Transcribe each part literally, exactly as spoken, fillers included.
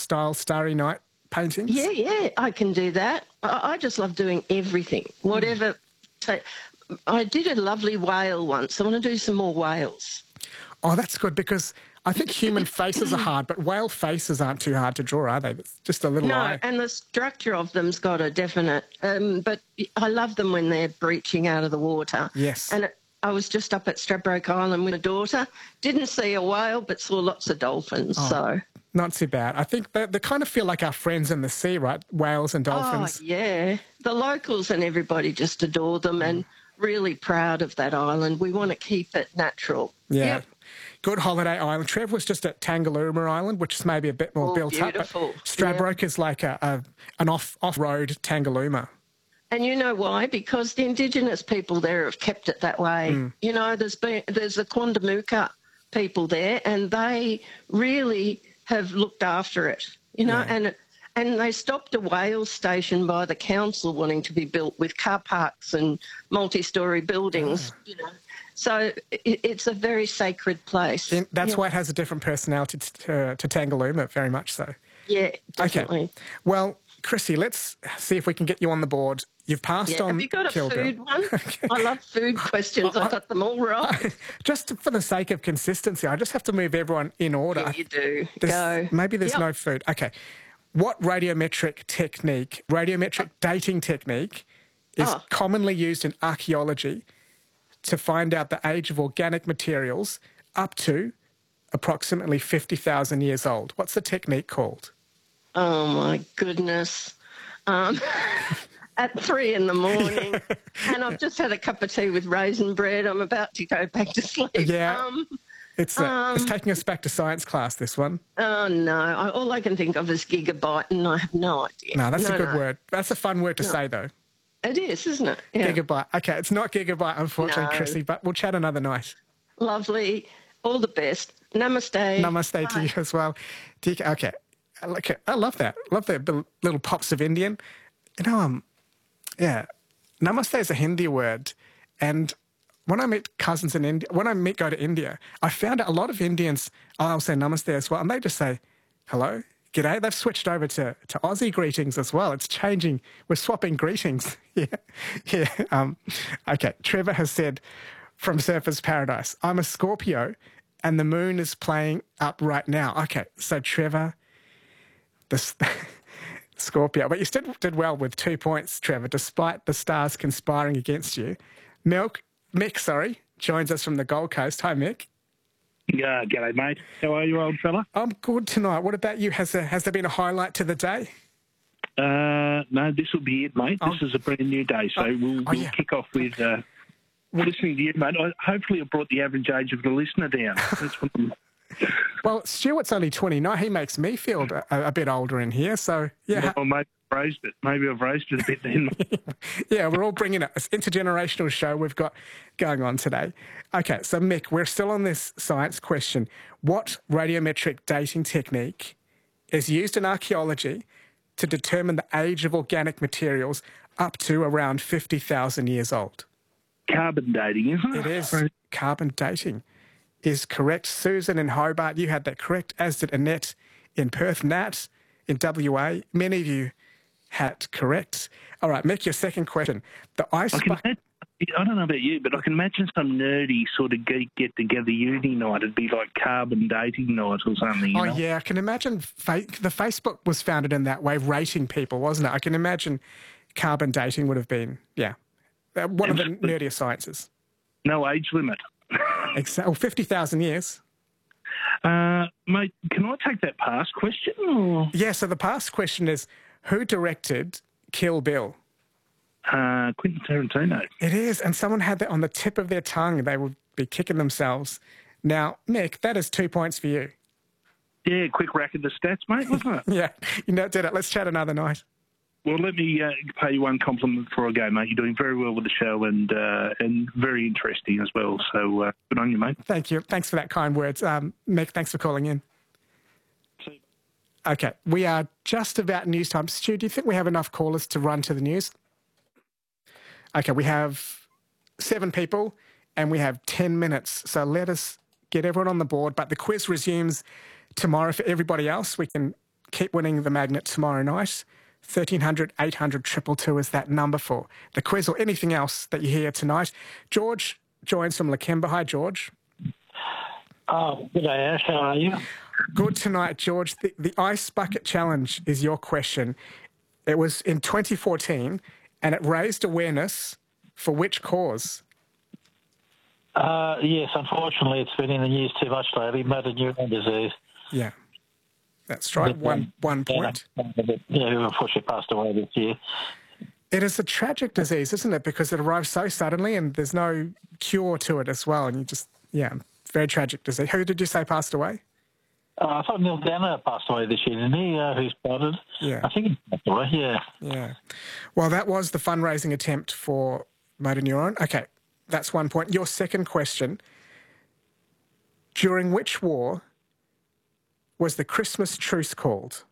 style Starry Night paintings? Yeah, yeah, I can do that. I, I just love doing everything, whatever. Mm. I did a lovely whale once. I want to do some more whales. Oh, that's good, because I think human faces are hard, but whale faces aren't too hard to draw, are they? It's just a little no, eye. And the structure of them's got a definite... Um, but I love them when they're breaching out of the water. Yes. And it, I was just up at Stradbroke Island with a daughter. Didn't see a whale, but saw lots of dolphins, oh, so... Not too bad. I think they, they kind of feel like our friends in the sea, right? Whales and dolphins. Oh, yeah. The locals and everybody just adore them and really proud of that island. We want to keep it natural. Yeah. Yep. Good holiday island. Trev was just at Tangalooma Island, which is maybe a bit more oh, built beautiful. up. But Stradbroke yeah. is like a, a an off, off-road Tangalooma. And you know why? Because the Indigenous people there have kept it that way. Mm. You know, there's been there's the Quandamooka people there, and they really have looked after it. You know, yeah. and and they stopped a whale station by the council wanting to be built with car parks and multi-storey buildings. Oh. You know, so it, it's a very sacred place. And that's yeah. why it has a different personality to, to Tangalooma, very much so. Yeah, definitely. Okay. Well, Chrissy, let's see if we can get you on the board. You've passed yeah. on. Have you got a Kill food Bill. one? Okay. I love food questions. I, I got them all right. Just for the sake of consistency, I just have to move everyone in order. Yeah, you do. There's, Go. Maybe there's yep. no food. Okay. What radiometric technique, radiometric dating technique, is oh. commonly used in archaeology to find out the age of organic materials up to approximately fifty thousand years old? What's the technique called? Oh, my goodness. Um, at three in the morning, and I've just had a cup of tea with raisin bread. I'm about to go back to sleep. Yeah, um, it's, uh, um, it's taking us back to science class, this one. Oh, no. I, all I can think of is gigabyte, and I have no idea. No, that's no, a good no. word. That's a fun word to no. say, though. It is, isn't it? Yeah. Gigabyte. Okay, it's not gigabyte, unfortunately, no. Chrissy, but we'll chat another night. Lovely. All the best. Namaste. Namaste Bye. to you as well. Okay. Okay, I love that. Love the little pops of Indian. You know, um, yeah, namaste is a Hindi word. And when I meet cousins in India, when I meet, go to India, I found out a lot of Indians, I'll say namaste as well, and they just say, hello, g'day. They've switched over to, to Aussie greetings as well. It's changing. We're swapping greetings. yeah, yeah. Um, okay, Trevor has said from Surfer's Paradise, I'm a Scorpio and the moon is playing up right now. Okay, so Trevor... The Scorpio. But you still did well with two points, Trevor, despite the stars conspiring against you. Milk, Mick, sorry, joins us from the Gold Coast. Hi, Mick. Yeah, g'day, mate. How are you, old fella? I'm good tonight. What about you? Has there, has there been a highlight to the day? Uh, no, this will be it, mate. Oh. This is a brand new day, so oh. we'll, oh, we'll yeah. kick off with uh, listening to you, mate. I, hopefully it brought the average age of the listener down. That's what I'm... Well, Stuart's only twenty-nine. He makes me feel a, a bit older in here, so yeah. Well, maybe I've raised it. Maybe I've raised it a bit then. Yeah, we're all bringing it. It's an intergenerational show we've got going on today. Okay, so Mick, we're still on this science question. What radiometric dating technique is used in archaeology to determine the age of organic materials up to around fifty thousand years old? Carbon dating, isn't it? It is. Carbon dating is correct. Susan in Hobart, you had that correct, as did Annette in Perth. Nat in W A, many of you had correct. All right, Mick, your second question. The ice... I, can imagine, I don't know about you, but I can imagine some nerdy sort of geek get-together uni night. It'd be like carbon dating night or something. You oh, know? yeah, I can imagine... Fa- the Facebook was founded in that way, rating people, wasn't it? I can imagine carbon dating would have been, yeah, one of the nerdier sciences. No age limit. Exactly. fifty thousand years. Uh, mate, can I take that past question? Or? Yeah, so the past question is, who directed Kill Bill? Uh, Quentin Tarantino. It is, and someone had that on the tip of their tongue. They would be kicking themselves. Now, Mick, that is two points for you. Yeah, quick rack of the stats, mate, wasn't it? Yeah, you know, did it. Let's chat another night. Well, let me uh, pay you one compliment before I go, mate. You're doing very well with the show and uh, and very interesting as well. So uh, good on you, mate. Thank you. Thanks for that kind words. Um, Mick, thanks for calling in. See you. Okay, we are just about news time. Stu, do you think we have enough callers to run to the news? Okay, we have seven people and we have ten minutes. So let us get everyone on the board. But the quiz resumes tomorrow for everybody else. We can keep winning the magnet tomorrow night. thirteen hundred, eight hundred, two two two is that number for the quiz or anything else that you hear tonight. George joins from Lakemba. Hi, George. Oh, good day, Ash. How are you? Good tonight, George. The, the Ice Bucket Challenge is your question. It was in twenty fourteen, and it raised awareness for which cause? Uh, yes, unfortunately, it's been in the news too much lately. Motor neuron disease. Yeah, that's right. But, one um, one point. Yeah, yeah, who unfortunately passed away this year. It is a tragic disease, isn't it? Because it arrives so suddenly, and there's no cure to it as well. And you just, yeah, very tragic disease. Who did you say passed away? Uh, I thought Neil Danner passed away this year, didn't he? Uh, who spotted? Yeah. I think he passed away, yeah. Yeah. Well, that was the fundraising attempt for motor neuron. Okay, that's one point. Your second question. During which war was the Christmas truce called?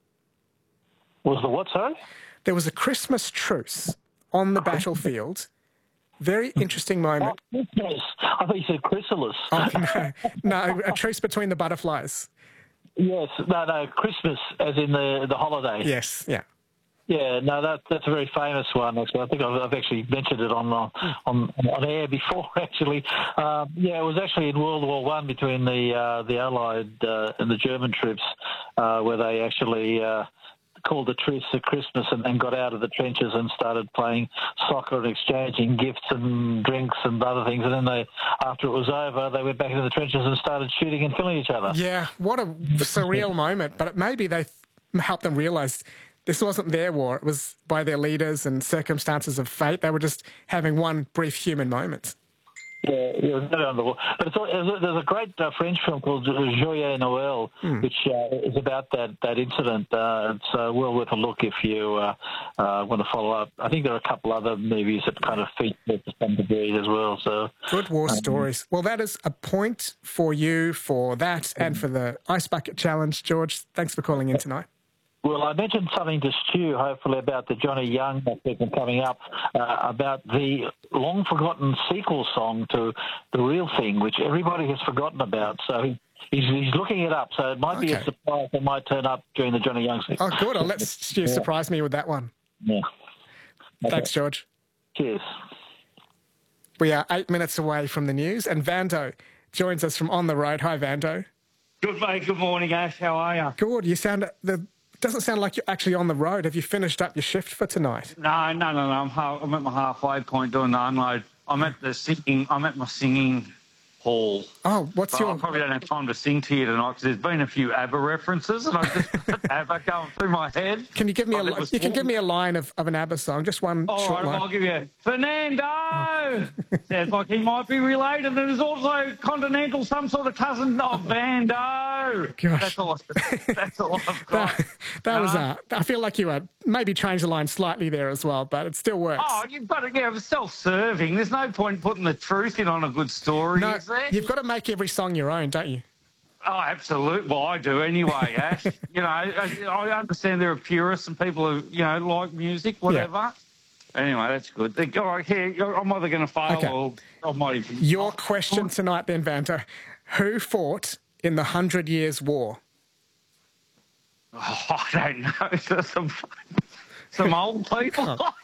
Was the what, sorry? There was a Christmas truce on the battlefield. Very interesting moment. Oh, Christmas. I thought you said chrysalis. Oh, no, no, a truce between the butterflies. Yes, no, no, Christmas as in the the holiday. Yes, yeah. Yeah, no, that that's a very famous one. Actually, I think I've, I've actually mentioned it on uh, on on air before. Actually, um, yeah, it was actually in World War One between the uh, the Allied uh, and the German troops, uh, where they actually uh, called a truce at Christmas and then got out of the trenches and started playing soccer and exchanging gifts and drinks and other things. And then they, after it was over, they went back into the trenches and started shooting and killing each other. Yeah, what a surreal moment. But maybe they helped them realise this wasn't their war. It was by their leaders and circumstances of fate. They were just having one brief human moment. Yeah, it was very wonderful. But it's, there's a great uh, French film called Joyeux Noël, mm. which uh, is about that, that incident. Uh, it's uh, well worth a look if you uh, uh, want to follow up. I think there are a couple other movies that kind of feature it to some degree as well. So good war um, stories. Well, that is a point for you for that and for the Ice Bucket Challenge, George. Thanks for calling in tonight. Well, I mentioned something to Stu, hopefully, about the Johnny Young segment coming up, uh, about the long-forgotten sequel song to The Real Thing, which everybody has forgotten about. So he's, he's looking it up. So it might okay. be a surprise that might turn up during the Johnny Young sequel. Oh, good. I'll let Stu yeah. surprise me with that one. Yeah. Okay. Thanks, George. Cheers. We are eight minutes away from the news, and Vando joins us from On the Road. Hi, Vando. Good, mate. Good morning, Ash. How are you? Good. You sound... the. Doesn't sound like you're actually on the road. Have you finished up your shift for tonight? No, no, no, no. I'm, half, I'm at my halfway point doing the unload. I'm at the singing. I'm at my singing hall. Oh, what's but your... I probably don't have time to sing to you tonight because there's been a few ABBA references and I just ABBA going through my head. Can you give me a? You can warm. give me a line of, of an ABBA song, just one All short right, line. I'll give you Fernando. Oh. Sounds like he might be related. And there's also continental, some sort of cousin of Vando. Gosh. That's all. That's all I've got. that that was. Uh, Uh, I feel like you uh, maybe changed the line slightly there as well, but it still works. Oh, you've got to get self-serving. There's no point putting the truth in on a good story, no, is there? You've got to make every song your own, don't you? Oh, absolutely. Well, I do anyway, Ash. You know, I, I understand there are purists and people who, you know, like music, whatever. Yeah. Anyway, that's good. They go, here, I'm either going to fail okay. or I might even... Your question tonight then, Vanto. Who fought in the Hundred Years' War? Oh, I don't know. Some, some old people. Oh.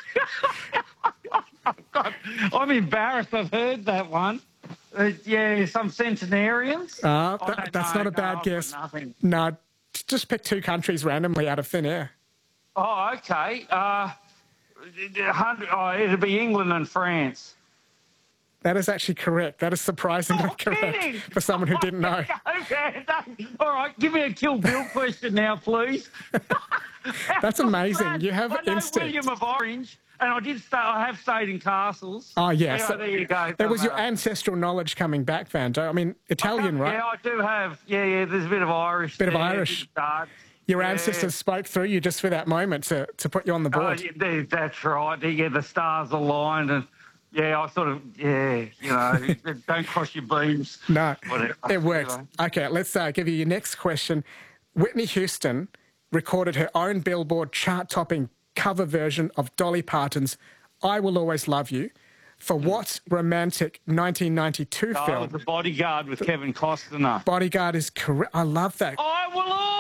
God, I'm embarrassed. I've heard that one. Uh, yeah, some centenarians. Uh, that, that's know. not a bad no, guess. Nothing. No, just pick two countries randomly out of thin air. Oh, okay. Uh, oh, it'd be England and France. That is actually correct. That is surprisingly oh, correct kidding. for someone who didn't know. Okay, all right, give me a Kill Bill question now, please. That's amazing. You have I know instinct. William of Orange, and I did stay, I have stayed in castles. Oh, yes. Yeah, there you go. There was your ancestral knowledge coming back, Vanto. I mean, Italian, I right? Yeah, I do have. Yeah, yeah, there's a bit of Irish. Bit there, of Irish. Your yeah. ancestors spoke through you just for that moment to, to put you on the board. Oh, yeah, that's right. Yeah, the stars aligned and... Yeah, I sort of, yeah, you know, don't cross your beams. No, Whatever. It works. You know. Okay, let's uh, give you your next question. Whitney Houston recorded her own Billboard chart-topping cover version of Dolly Parton's I Will Always Love You for what romantic nineteen ninety-two oh, film? The Bodyguard with Kevin Costner. Bodyguard is correct. I love that. I will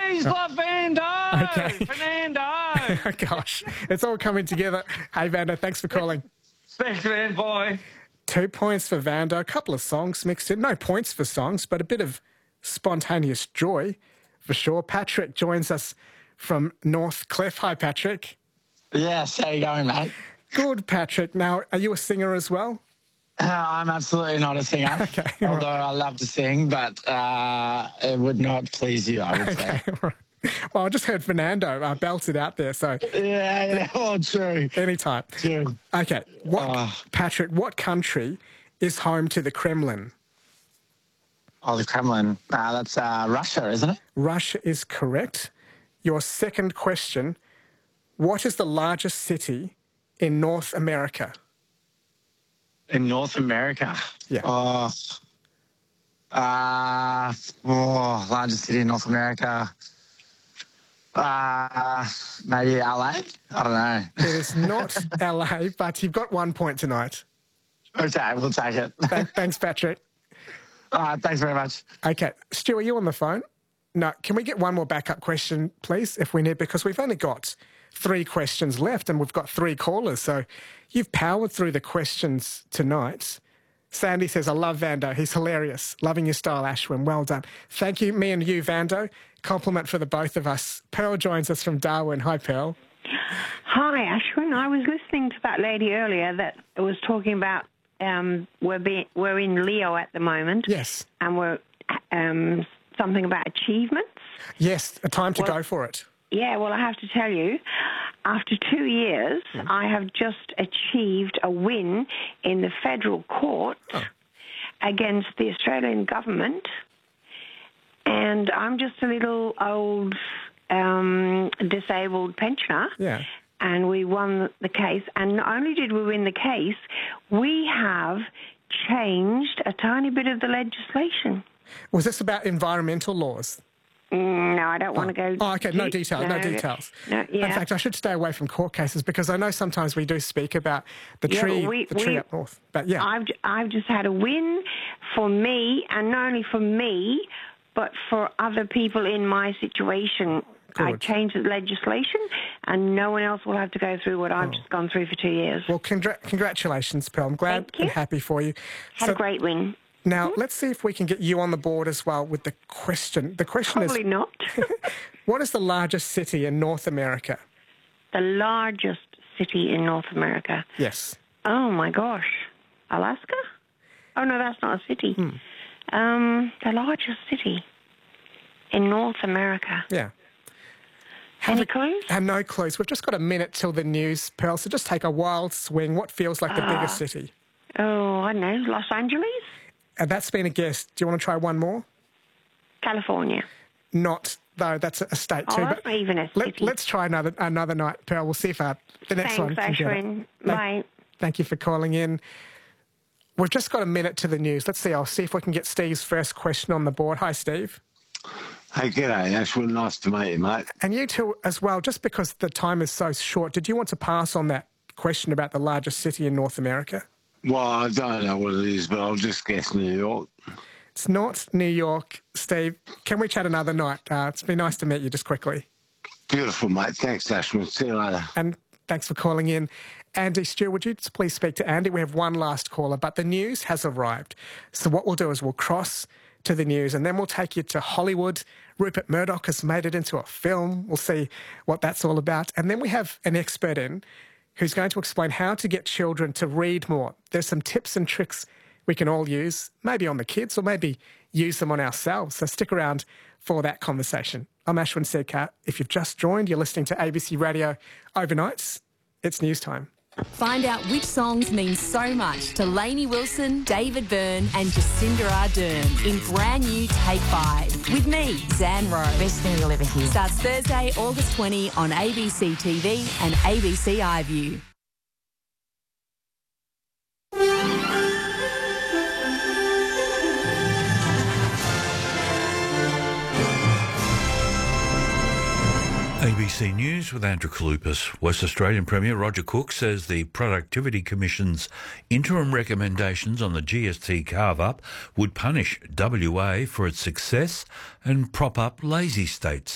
Please love Vando. Okay. Fernando. Oh, gosh, it's all coming together. Hey, Vando, thanks for calling. Thanks, man. Bye. Two points for Vando, a couple of songs mixed in. No points for songs, but a bit of spontaneous joy for sure. Patrick joins us from North Cliff. Hi, Patrick. Yes, how you going, mate? Good, Patrick. Now, are you a singer as well? Uh, I'm absolutely not a singer, Okay, although I love to sing, but uh, it would not please you, I would Okay, say. right. Well, I just heard Fernando uh, belt it out there, so Yeah, yeah, well, true. anytime. True. Okay, what, Uh. Patrick, what country is home to the Kremlin? Oh, the Kremlin. Uh, that's uh, Russia, isn't it? Russia is correct. Your second question, what is the largest city in North America? In North America. Yeah. Oh, uh, oh largest city in North America. Uh, maybe L A? I don't know. It is not L A, but you've got one point tonight. Okay, we'll take it. Th- Thanks, Patrick. Uh, thanks very much. Okay, Stu, are you on the phone? No, can we get one more backup question, please, if we need, because we've only got three questions left and we've got three callers, so you've powered through the questions tonight. Sandy says, I love Vando. He's hilarious. Loving your style, Ashwin. Well done. Thank you, me and you, Vando. Compliment for the both of us. Pearl joins us from Darwin. Hi, Pearl. Hi, Ashwin. I was listening to that lady earlier that was talking about um, we're, be, we're in Leo at the moment. Yes. And we're um, something about achievements. Yes, a time to Well- go for it. Yeah, well, I have to tell you, after two years, Mm. I have just achieved a win in the federal court Oh. against the Australian government. And I'm just a little old um, disabled pensioner. Yeah. And we won the case. And not only did we win the case, we have changed a tiny bit of the legislation. Was this about environmental laws? Mm, No, I don't want to go. Oh, okay, no deep. detail, no, details. No, yeah. In fact, I should stay away from court cases because I know sometimes we do speak about the Yeah, tree, but we- the tree we- up north. But yeah, I've I've just had a win for me, and not only for me, but for other people in my situation. I Good. changed the legislation, and no one else will have to go through what I've just gone through for two years. well, congra- congratulations, Pearl. I'm glad Thank you. and happy for you. Had So a great win. now, let's see if we can get you on the board as well with the question. The question Probably is, not. what is the largest city in North America? The largest city in North America. Yes. Oh my gosh, Alaska? Oh no, that's not a city. Hmm. Um, the largest city in North America. Yeah. Any a- clues? Have no clues. We've just got a minute till the news, Pearl, so just take a wild swing. What feels like the Ah. biggest city? Oh, I don't know, Los Angeles, And that's been a guess. Do you want to try one more? California. Not, though, that's a state Oh, too. that's but not even a let, city. let's try another another night, Pearl. We'll see if our, the next one Thanks, can get it. Ashwin. Thank- Bye. Thank you for calling in. We've just got a minute to the news. Let's see. I'll see if we can get Steve's first question on the board. Hi, Steve. Hey, g'day, Ashwin. Nice to meet you, mate. And you too as well, just because the time is so short, did you want to pass on that question about the largest city in North America? Well, I don't know what it is, but I'll just guess New York. It's not New York, Steve. Can we chat another night? Uh, it's been nice to meet you just quickly. Beautiful, mate. Thanks, Ashwin. See you later. And thanks for calling in. Andy, Stu, would you just please speak to Andy? We have one last caller, but the news has arrived. So what we'll do is we'll cross to the news and then we'll take you to Hollywood. Rupert Murdoch has made it into a film. We'll see what that's all about. And then we have an expert in who's going to explain how to get children to read more. There's some tips and tricks we can all use, maybe on the kids or maybe use them on ourselves. So stick around for that conversation. I'm Ashwin Sedkar. If you've just joined, you're listening to A B C Radio Overnights. It's news time. Find out which songs mean so much to Lainey Wilson, David Byrne and Jacinda Ardern in brand new Take Five. With me, Zan Rowe. Best thing you'll ever hear. Starts Thursday, August twentieth on A B C T V and A B C iView. A B C News with Andrew Kalupas. West Australian Premier Roger Cook says the Productivity Commission's interim recommendations on the G S T carve-up would punish W A for its success and prop up lazy states.